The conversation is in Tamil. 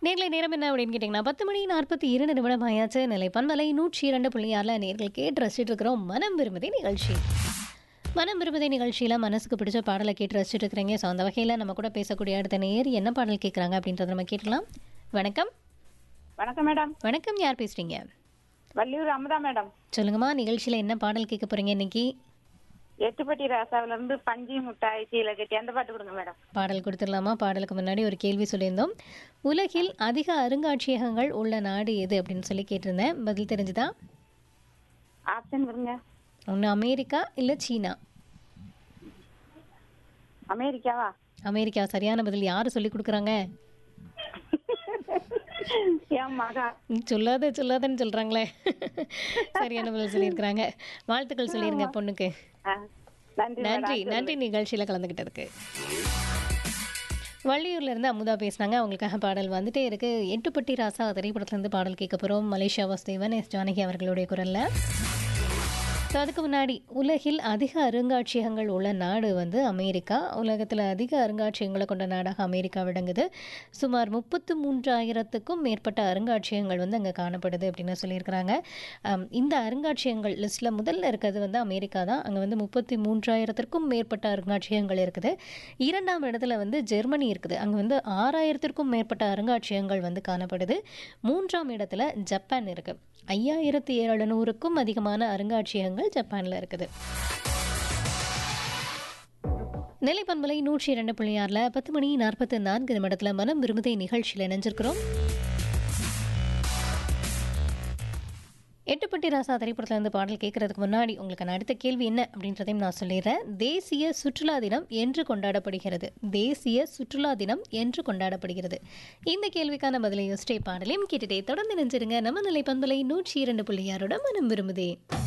நேர்களை நேரம் என்ன அப்படின்னு கேட்டிங்கன்னா 10:42 ஆயாச்சு. நிலை பண்பலை 102.6 நேர்கள் கேட்டு ரசிச்சுட்டு இருக்கிறோம் மனம் விரும்புதே நிகழ்ச்சி. மனம் விரும்புதே நிகழ்ச்சியில் மனசுக்கு பிடிச்ச பாடலை கேட்டு ரசிச்சுட்டு இருக்கிறீங்க. ஸோ அந்த வகையில் நம்ம கூட பேசக்கூடிய அடுத்த நேர் என்ன பாடல் கேட்குறாங்க அப்படின்றத நம்ம கேட்கலாம். வணக்கம். வணக்கம் மேடம். வணக்கம், யார் பேசுறீங்க? வள்ளியூர் அமுதா மேடம். சொல்லுங்கம்மா, நிகழ்ச்சியில் என்ன பாடல் கேட்க போறீங்க இன்னைக்கு? எட்டுப்பட்டி ராசாவில இருந்து பஞ்சி முட்டாய் சீல கட்டி அந்த பாட்டு கொடுங்க மேடம். பாடல் கொடுத்துடலாமா? பாடலுக்கு முன்னாடி ஒரு கேள்வி சொல்லியிருந்தோம். உலகில் அதிக அருங்காட்சியகங்கள் உள்ள நாடு எது அப்படின்னு சொல்லி கேட்டிருந்தேன். பதில் தெரிஞ்சுதா? ஆப்ஷன் வருங்க. ஒன்று அமெரிக்கா இல்லை சீனா. அமெரிக்காவா? அமெரிக்கா சரியான பதில். யாரு சொல்லி கொடுக்குறாங்க? என் மகா. சொல்லாதன்னு சொல்றாங்களே. சரியான பதில் சொல்லியிருக்கிறாங்க. வாழ்த்துக்கள் சொல்லிருங்க பொண்ணுக்கு. நன்றி நன்றி நிகழ்ச்சியில கலந்துகிட்டதுக்கு. வள்ளியூர்ல இருந்து அமுதா பேசினாங்க. அவங்களுக்காக பாடல் வந்துட்டே இருக்கு. எட்டுப்பட்டி ராசா திரைப்படத்துல இருந்து பாடல் கேட்க போறோம். மலேசியா வாசுதேவன், எஸ் ஜானகி அவர்களுடைய குரல்ல. ஸோ அதுக்கு முன்னாடி உலகில் அதிக அருங்காட்சியகங்கள் உள்ள நாடு வந்து அமெரிக்கா. உலகத்தில் அதிக அருங்காட்சியகங்களை கொண்ட நாடாக அமெரிக்கா விளங்குது. சுமார் 33,000க்கும் மேற்பட்ட அருங்காட்சியகங்கள் வந்து அங்கே காணப்படுது அப்படின்னு சொல்லியிருக்கிறாங்க. இந்த அருங்காட்சியகங்கள் லிஸ்ட்டில் முதல்ல இருக்கிறது வந்து அமெரிக்கா தான். அங்கே வந்து 33,000க்கும் மேற்பட்ட அருங்காட்சியகங்கள் இருக்குது. இரண்டாம் இடத்துல வந்து ஜெர்மனி இருக்குது. அங்கே வந்து 6,000க்கும் மேற்பட்ட அருங்காட்சியகங்கள் வந்து காணப்படுது. மூன்றாம் இடத்துல ஜப்பான் இருக்குது. 5,700க்கும் அதிகமான அருங்காட்சியகங்கள் ஜப்பான்ல இருக்குது. நிலை பண்பலை 102.6 10:44 மனம் விரும்புதே நிகழ்ச்சியில் இணைஞ்சிருக்கிறோம். எட்டுப்பட்டி ராசா திரைப்படத்துல இருந்து பாடல் கேட்கறதுக்கு முன்னாடி உங்களுக்கு நான் அடுத்த கேள்வி என்ன அப்படின்றதையும் நான் சொல்லிடுறேன். தேசிய சுற்றுலா தினம் என்று கொண்டாடப்படுகிறது. தேசிய சுற்றுலா தினம் என்று கொண்டாடப்படுகிறது. இந்த கேள்விக்கான பதிலை யோசிச்சே பாடலையும் கேட்டுட்டே தொடர்ந்து நினைச்சிருங்க. நம்ம நிலை பண்பலை 102.6 மனம் விரும்புதே.